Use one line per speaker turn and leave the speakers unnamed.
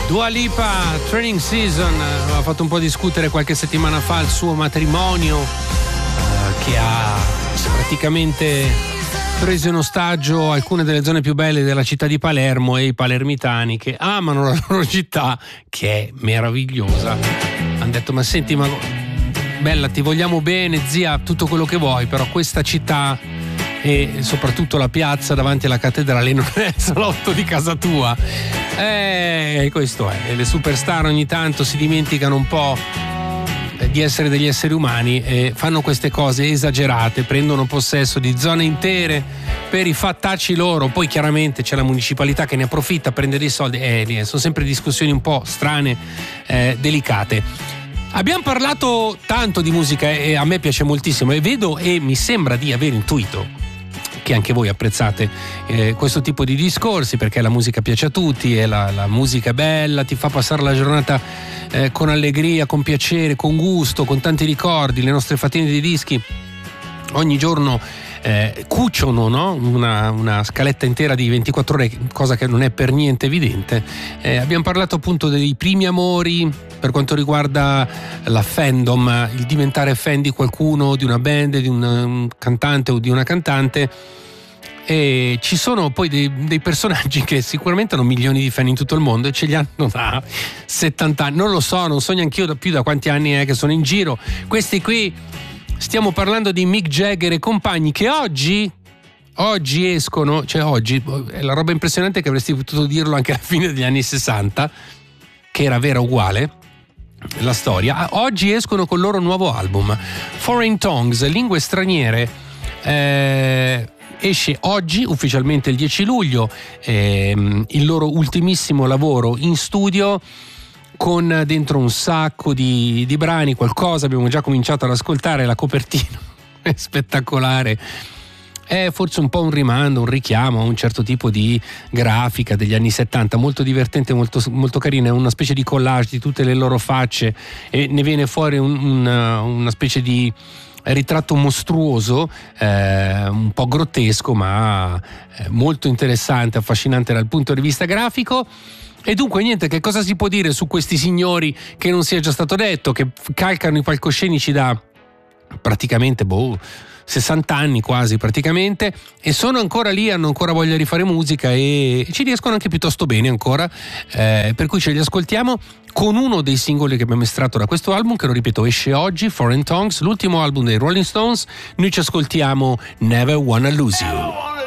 Dua Lipa, Training Season, ha fatto un po' discutere qualche settimana fa il suo matrimonio, che ha praticamente preso in ostaggio alcune delle zone più belle della città di Palermo, e i palermitani che amano la loro città, che è meravigliosa, hanno detto: ma senti, ma bella, ti vogliamo bene zia, tutto quello che vuoi, però questa città e soprattutto la piazza davanti alla cattedrale non è il salotto di casa tua. Questo è. Le superstar ogni tanto si dimenticano un po' di essere degli esseri umani e fanno queste cose esagerate, prendono possesso di zone intere per i fattacci loro. Poi chiaramente c'è la municipalità che ne approfitta, prende dei soldi, sono sempre discussioni un po' strane, delicate. Abbiamo parlato tanto di musica e a me piace moltissimo, e vedo e mi sembra di aver intuito che anche voi apprezzate questo tipo di discorsi, perché la musica piace a tutti e la musica è bella, ti fa passare la giornata con allegria, con piacere, con gusto, con tanti ricordi. Le nostre fatine di dischi ogni giorno cuciono, no? una scaletta intera di 24 ore, cosa che non è per niente evidente. Abbiamo parlato appunto dei primi amori per quanto riguarda la fandom, il diventare fan di qualcuno, di una band, di un cantante o di una cantante. E ci sono poi dei personaggi che sicuramente hanno milioni di fan in tutto il mondo e ce li hanno da 70 anni, non lo so, non so neanche io più da quanti anni è che sono in giro. Questi qui, stiamo parlando di Mick Jagger e compagni, che oggi escono, cioè oggi è la roba impressionante, che avresti potuto dirlo anche alla fine degli anni 60, che era vera uguale la storia. Oggi escono col loro nuovo album Foreign Tongues, lingue straniere. Esce oggi ufficialmente il 10 luglio, il loro ultimissimo lavoro in studio, con dentro un sacco di brani. Qualcosa abbiamo già cominciato ad ascoltare, la copertina è spettacolare, è forse un po' un rimando, un richiamo a un certo tipo di grafica degli anni 70, molto divertente, molto, molto carina. È una specie di collage di tutte le loro facce e ne viene fuori una specie di ritratto mostruoso, un po' grottesco, ma molto interessante, affascinante dal punto di vista grafico. E dunque niente, che cosa si può dire su questi signori che non sia già stato detto, che calcano i palcoscenici da praticamente 60 anni quasi praticamente, e sono ancora lì, hanno ancora voglia di fare musica e ci riescono anche piuttosto bene ancora, per cui ce li ascoltiamo con uno dei singoli che abbiamo estratto da questo album, che lo ripeto esce oggi, Foreign Tongues, l'ultimo album dei Rolling Stones. Noi ci ascoltiamo Never Wanna Lose You.